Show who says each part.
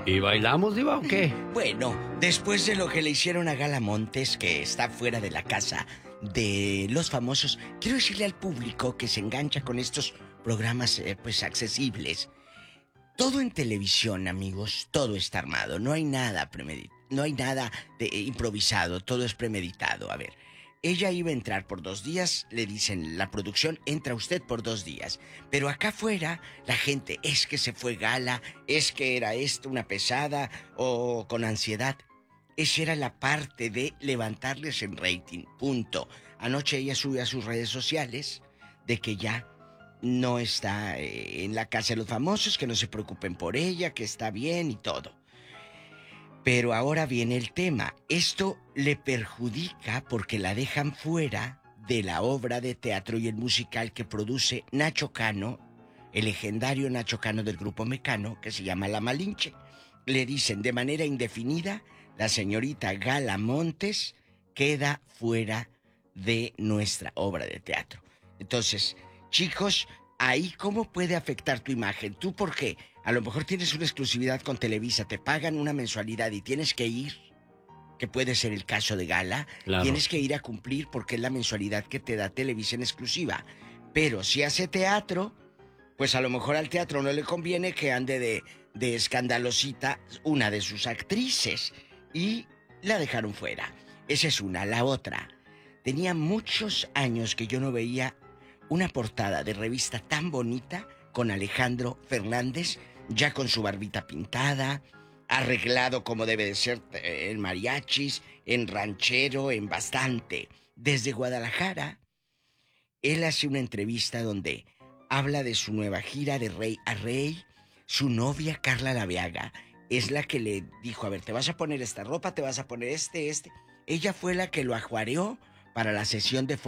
Speaker 1: ¿Y bailamos, Diva, o qué?
Speaker 2: Bueno, después de lo que le hicieron a Gala Montes, que está fuera de la casa de los famosos, quiero decirle al público que se engancha con estos programas pues accesibles. Todo en televisión, amigos, todo está armado, no hay nada no hay nada de improvisado, todo es premeditado. A ver, ella iba a entrar por 2 días, le dicen la producción, entra usted por 2 días. Pero acá afuera, la gente, es que se fue Gala, es que era esto una pesada o con ansiedad. Esa era la parte de levantarles en rating, punto. Anoche ella subió a sus redes sociales de que ya no está en la casa de los famosos, que no se preocupen por ella, que está bien y todo. Pero ahora viene el tema. Esto le perjudica porque la dejan fuera de la obra de teatro y el musical que produce Nacho Cano, el legendario Nacho Cano del grupo Mecano, que se llama La Malinche. Le dicen de manera indefinida, la señorita Gala Montes queda fuera de nuestra obra de teatro. Entonces, chicos, ahí cómo puede afectar tu imagen. ¿Tú por qué? A lo mejor tienes una exclusividad con Televisa, te pagan una mensualidad y tienes que ir, que puede ser el caso de Gala,
Speaker 1: Claro.
Speaker 2: tienes que ir a cumplir porque es la mensualidad que te da Televisa en exclusiva. Pero si hace teatro, pues a lo mejor al teatro no le conviene que ande de escandalosita una de sus actrices y la dejaron fuera. Esa es una. La otra, tenía muchos años que yo no veía una portada de revista tan bonita con Alejandro Fernández, ya con su barbita pintada, arreglado como debe de ser en mariachis, en ranchero, en bastante. Desde Guadalajara, él hace una entrevista donde habla de su nueva gira de Rey a Rey. Su novia Carla Laveaga es la que le dijo, a ver, te vas a poner esta ropa, te vas a poner este. Ella fue la que lo ajuareó para la sesión de